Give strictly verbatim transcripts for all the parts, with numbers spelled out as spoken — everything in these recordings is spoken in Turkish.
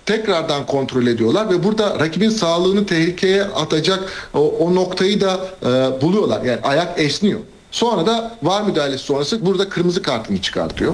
tekrardan kontrol ediyorlar ve burada rakibin sağlığını tehlikeye atacak o, o noktayı da e, buluyorlar. Yani ayak esniyor. Sonra da var müdahalesi sonrası burada kırmızı kartını çıkartıyor.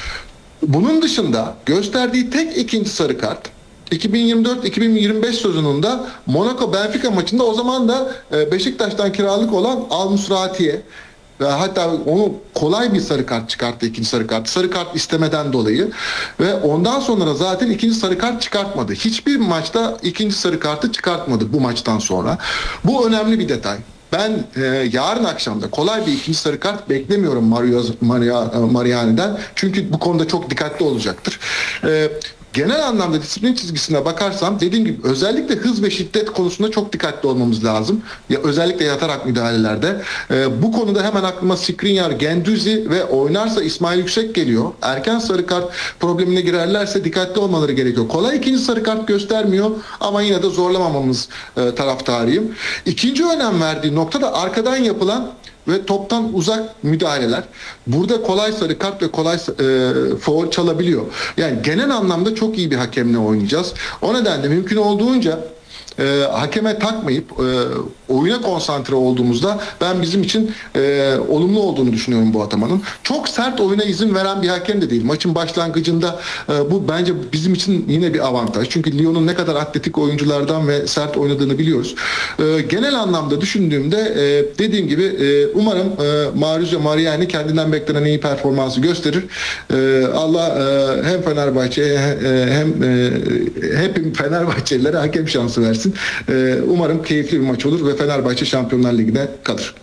Bunun dışında gösterdiği tek ikinci sarı kart iki bin yirmi dört iki bin yirmi beş sezonunda Monaco Benfica maçında, o zaman da Beşiktaş'tan kiralık olan Al Musrati'ye ve hatta onu kolay bir sarı kart çıkarttı, ikinci sarı kart. Sarı kart istemeden dolayı ve ondan sonra zaten ikinci sarı kart çıkartmadı. Hiçbir maçta ikinci sarı kartı çıkartmadı bu maçtan sonra. Bu önemli bir detay. Ben e, yarın akşam da kolay bir ikinci sarı kart beklemiyorum Mario Maria, Mariani'den. Çünkü bu konuda çok dikkatli olacaktır. E, Genel anlamda disiplin çizgisine bakarsam dediğim gibi özellikle hız ve şiddet konusunda çok dikkatli olmamız lazım. Ya özellikle yatarak müdahalelerde. Ee, bu konuda hemen aklıma Skriniar, Guendouzi ve oynarsa İsmail Yüksek geliyor. Erken sarı kart problemine girerlerse dikkatli olmaları gerekiyor. Kolay ikinci sarı kart göstermiyor ama yine de zorlamamamız e, taraftarıyım. İkinci önem verdiği nokta da arkadan yapılan ve toptan uzak müdahaleler. Burada kolay sarı kart ve kolay e, faul çalabiliyor. Yani genel anlamda çok iyi bir hakemle oynayacağız. O nedenle mümkün olduğunca e, hakeme takmayıp e, oyuna konsantre olduğumuzda ben bizim için e, olumlu olduğunu düşünüyorum bu atamanın. Çok sert oyuna izin veren bir hakem de değil. Maçın başlangıcında e, bu bence bizim için yine bir avantaj. Çünkü Lyon'un ne kadar atletik oyunculardan ve sert oynadığını biliyoruz. E, genel anlamda düşündüğümde e, dediğim gibi e, umarım e, Mario Mariani kendinden beklenen iyi performansı gösterir. E, Allah e, hem Fenerbahçe'ye e, hem e, hep Fenerbahçelilere hakem şansı versin. E, umarım keyifli bir maç olur ve Fenerbahçe Şampiyonlar Ligi'ne kalır.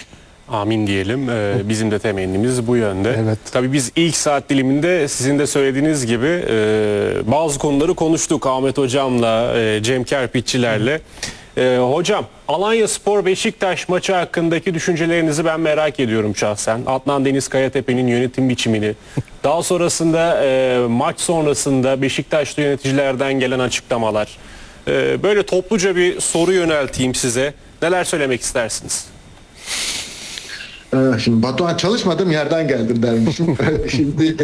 Amin diyelim. Ee, bizim de temennimiz bu yönde. Evet. Tabii biz ilk saat diliminde sizin de söylediğiniz gibi e, bazı konuları konuştuk Ahmet Hocam'la, e, Cem Kerpiççilerle. E, hocam, Alanyaspor Beşiktaş maçı hakkındaki düşüncelerinizi ben merak ediyorum şahsen. Adnan Deniz Kayatepe'nin yönetim biçimini, daha sonrasında e, maç sonrasında Beşiktaşlı yöneticilerden gelen açıklamalar. E, böyle topluca bir soru yönelteyim size. Neler söylemek istersiniz? Şimdi Batuhan, çalışmadığım yerden geldim dermişim. Şimdi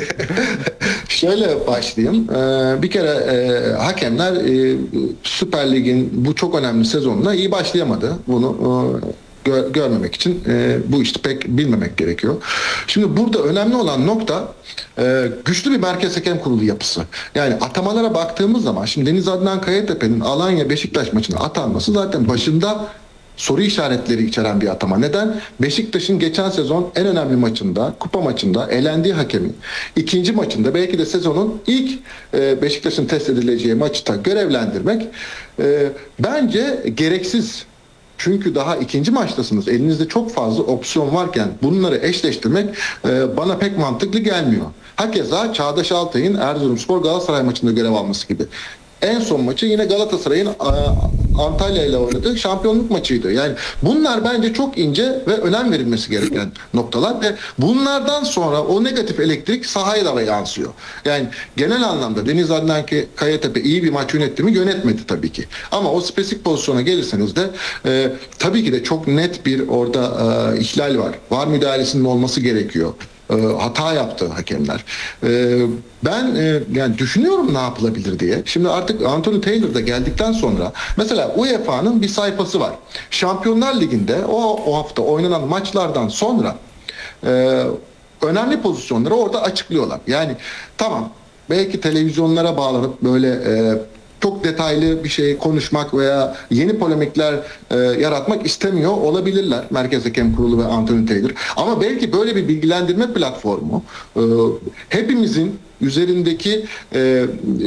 şöyle başlayayım. Bir kere e, hakemler e, Süper Lig'in bu çok önemli sezonuna iyi başlayamadı. Bunu e, gö- görmemek için e, bu işte pek bilmemek gerekiyor. Şimdi burada önemli olan nokta e, güçlü bir merkez hakem kurulu yapısı. Yani atamalara baktığımız zaman şimdi Deniz Adnan Kayatepe'nin Alanya Beşiktaş maçına atanması zaten başında soru işaretleri içeren bir atama. Neden? Beşiktaş'ın geçen sezon en önemli maçında, kupa maçında elendiği hakemin ikinci maçında belki de sezonun ilk e, Beşiktaş'ın test edileceği maçta görevlendirmek e, bence gereksiz. Çünkü daha ikinci maçtasınız. Elinizde çok fazla opsiyon varken bunları eşleştirmek e, bana pek mantıklı gelmiyor. Hakeza Çağdaş Altay'ın Erzurumspor Galatasaray maçında görev alması gibi. En son maçı yine Galatasaray'ın Antalya ile oynadığı şampiyonluk maçıydı. Yani bunlar bence çok ince ve önem verilmesi gereken noktalar ve bunlardan sonra o negatif elektrik sahaya da yansıyor. Yani genel anlamda Deniz Adnan Kayatepe iyi bir maç yönetti mi? Yönetmedi tabii ki. Ama o spesifik pozisyona gelirseniz de e, tabii ki de çok net bir orada e, ihlal var. Var müdahalesinin olması gerekiyor. E, hata yaptı hakemler. E, ben e, yani düşünüyorum ne yapılabilir diye. Şimdi artık Anthony Taylor da geldikten sonra mesela U E F A'nın bir sayfası var. Şampiyonlar Ligi'nde o, o hafta oynanan maçlardan sonra e, önemli pozisyonları orada açıklıyorlar. Yani tamam, belki televizyonlara bağlanıp böyle e, çok detaylı bir şey konuşmak veya yeni polemikler e, yaratmak istemiyor olabilirler Merkez Hakem Kurulu ve Anthony Taylor. Ama belki böyle bir bilgilendirme platformu e, hepimizin üzerindeki e, e,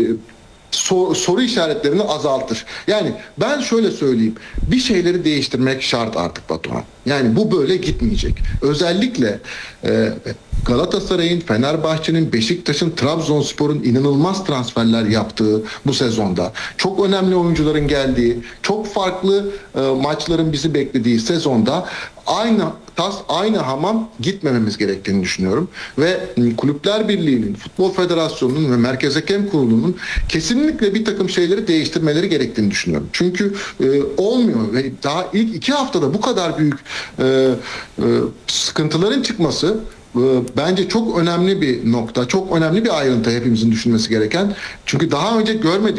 sor, soru işaretlerini azaltır. Yani ben şöyle söyleyeyim. Bir şeyleri değiştirmek şart artık Batuhan. Yani bu böyle gitmeyecek. Özellikle e, Galatasaray'ın, Fenerbahçe'nin, Beşiktaş'ın, Trabzonspor'un inanılmaz transferler yaptığı bu sezonda, çok önemli oyuncuların geldiği, çok farklı e, maçların bizi beklediği sezonda aynı tas, aynı hamam gitmememiz gerektiğini düşünüyorum. Ve Kulüpler Birliği'nin, Futbol Federasyonu'nun ve Merkez Hakem Kurulu'nun kesinlikle bir takım şeyleri değiştirmeleri gerektiğini düşünüyorum. Çünkü e, olmuyor ve daha ilk iki haftada bu kadar büyük e, e, sıkıntıların çıkması bence çok önemli bir nokta, çok önemli bir ayrıntı hepimizin düşünmesi gereken. Çünkü daha önce görmedik.